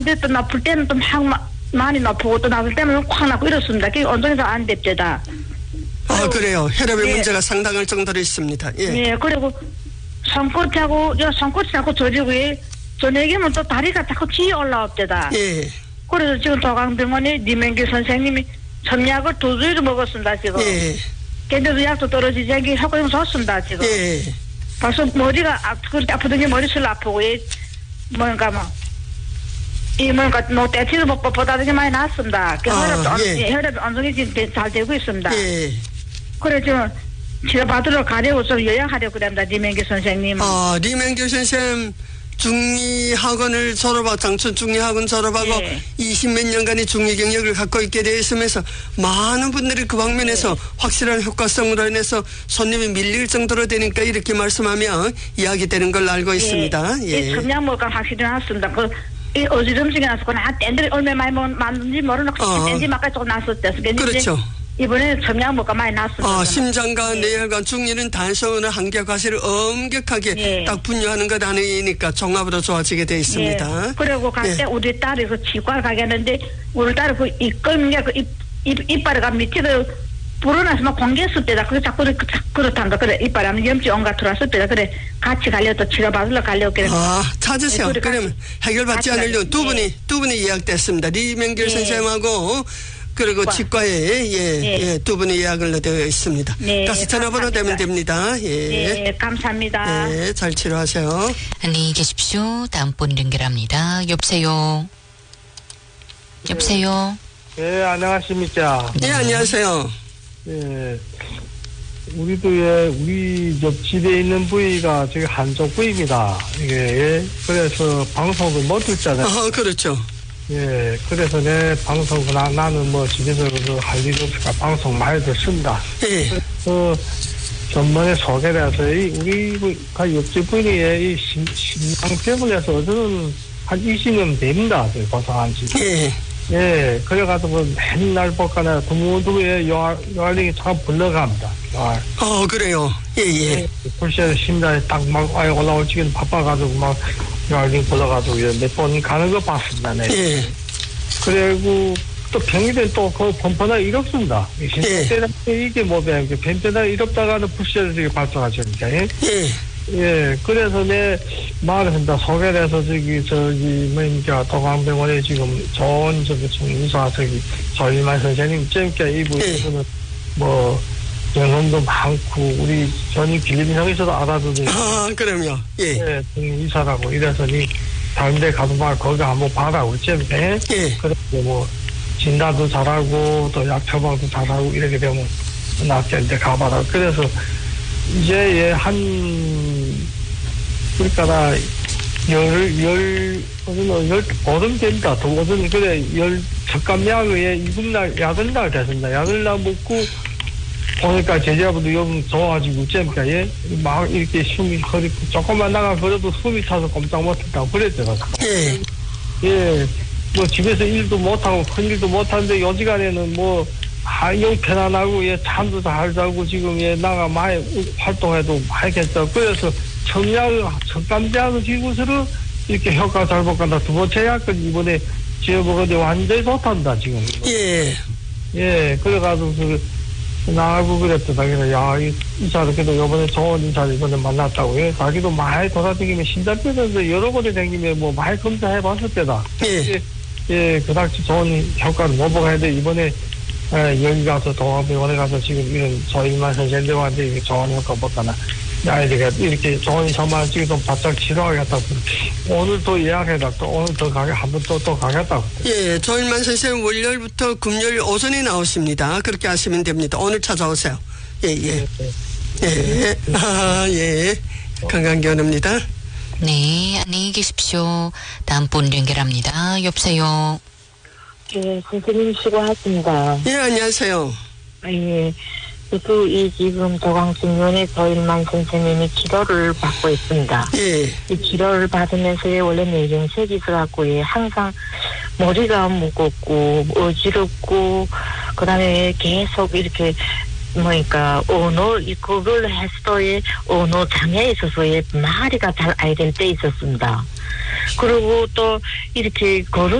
근데 또 나쁠 때는 또 막 많이 나쁘고 또 나쁠 때는 확 나고 이렇습니다. 그게 온종에서 안 됩니다. 그래요. 혈압의 문제가 상당할 정도로 있습니다. 예. 네, 그리고 손끝하고 저리고 저녁에는 또 다리가 자꾸 쥐어 올라옵니다. 예. 그래서 지금 도강병원에 리명기 선생님이 점약을 2주를 먹었습니다, 지금. 예. 근데도 약도 떨어지지 않게 효과가 좋습니다, 지금. 예. 벌써 머리가 그렇게 아프더니 머리술 아프고, 떼치도 먹고보다 되게 많이 났습니다. 혈압이 안정이 지금 잘 되고 있습니다. 예. 그래, 지금 치료받으러 가려고 좀 요약하려고 그럽니다, 리명기 선생님. 리명기 선생님. 중의학원을 졸업하고 장춘 중의학원 졸업하고 20몇 년간의 중의 경력을 갖고 있게 되어 있으면서 많은 분들이 그 방면에서 확실한 효과성으로 인해서 손님이 밀릴 정도로 되니까 이렇게 말씀하면 이야기되는 걸로 알고 있습니다. 예. 청량물가 확실히 났습니다. 이 어지럼증이 나서 땐들이 얼마나 많이 맞는지 모르는 땐지 막까지 조금 났었대요. 그렇죠. 이번에 청량물가 많이 났습니다. 심장과 뇌혈관 중리는 단순한 한계 과실을 엄격하게 딱 분류하는 것 아니니까 종합으로 좋아지게 되어 있습니다. 그리고 갈 때 우리 딸이 그 치과를 가겠는데 우리 딸이 그 이빨이 밑에도 불어나서 막 공개했을 때다. 그래 자꾸 그렇단다. 그래 이빨에 하면 염증 온갖 들어왔을 때다. 그래 같이 가려고 치료받으러 가려고 그래. 찾으세요. 그러면 해결받지 않으려면 두 분이 예약됐습니다. 리명길 선생님하고 그리고 치과에 두 분의 예약을 되어 있습니다. 다시 전화번호 되면 됩니다. 네, 감사합니다. 네, 잘 치료하세요. 안녕히 계십시오. 다음 분 연결합니다. 여보세요. 여보세요. 네, 안녕하십니까. 네, 안녕하세요. 네, 우리도 우리 옆집에 있는 부위가 저기 한쪽 부위입니다. 이게 그래서 방송을 못 듣잖아요. 그렇죠. 예, 그래서 내 방송구나 나는 뭐 집에서 할 일 없으니까 방송 많이 듣습니다. 예. 그래서 전번에 소개를 해서 우리 옆집 분이 심장병을 해서 어제는 한 20년 됩니다. 고생한 지. 예. 예, 그래가지고 맨날 볼까나 두무두무에 요알링이 참 불러갑니다. 그래요. 예. 불시에 심장에 딱 막 올라올 지금 바빠가지고 막 요알링 불러가지고 몇 번 가는 거 봤습니다. 네. 예. 그리고 또 병이된 또 그 범퍼나 이렇습니다. 이게 뭐냐, 변변나 이렇다가는 불시에 발생하시니까. 예, 그래서 내 말을 한다. 소개를 해서 뭐니까 도강병원에 지금 좋은 중의사 조일만 선생님 잼께 이분은 뭐 병원도 많고 우리 전이 길림형에서도 알아두는. 그럼요. 예. 중의사라고 이래서니 다른 데 가도 막 거기 한번 봐라고 잼께. 그래서 뭐 진단도 잘하고 또 약 처방도 잘하고 이렇게 되면 낫게 가봐라. 그래서 이제 그러니까 보름 된다. 오전 그래 적감약에 이분날 약을날 됐습니다. 약을날 먹고 보니까 제자분도 영 좋아가지고 잼까 막 이렇게 숨이 거리고 조금만 나가 그래도 숨이 차서 꼼짝 못했다고 그랬더라고요. 예. 뭐 집에서 일도 못하고 큰 일도 못하는데 요지간에는 뭐 영 편안하고 잠도 잘 자고 지금 나가 많이 활동해도 많이겠죠. 그래서 청감제하고 지구서로 이렇게 효과 잘 볼간다. 두 번째 약은 이번에 지어먹었는데 완전히 좋단다 지금. 예, 그래가지고 나하고 그랬더라. 그래서 이사를 그래도 요번에 좋은 인사를 이번에 만났다고. 자기도 많이 돌아다니면 심장병에서 여러 군데 다니면 뭐 많이 검사해봤을 때다. 그 당시 좋은 효과를 못 보고 했는데 이번에 여기 가서 동아병원에 가서 지금 이런 조일만 선생님한테 좋은 효과 볼까나. 아이들이 이렇게 좋은 인사만 지금 좀 바짝 치료하겠다고. 오늘 또 예약해다. 또 오늘 더 한번 또 가겠다고. 예, 조일만 선생님 월요일부터 금요일 오전에 나오십니다. 그렇게 하시면 됩니다. 오늘 찾아오세요. 예. 건강견입니다. 네, 안녕히 계십시오. 다음 분 연결합니다. 여보세요. 예, 선생님 수고하십니다. 예, 안녕하세요. 예, 저도 지금 도강증면에 조일만 선생님이 치료를 받고 있습니다. 이 치료를 받으면서 원래 뇌경색이 있어갖고 항상 머리가 무겁고 어지럽고 그다음에 계속 이렇게 뭐니까 그걸 했을 때 언어 장애에 있어서 말이가 잘 안 될 때 있었습니다. 그리고 또 이렇게 걸음